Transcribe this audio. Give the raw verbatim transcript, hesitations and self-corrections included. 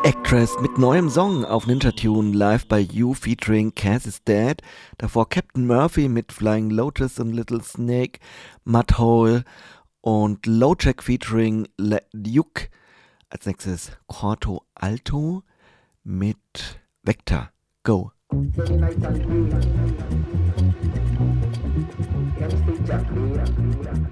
Actress mit neuem Song auf Ninja Tune live by You featuring Cass is Dead. Davor Captain Murphy mit Flying Lotus und Little Snake, Mudhole und Lojack featuring Le Duke. Als nächstes Corto Alto mit Vector. Go. Can stay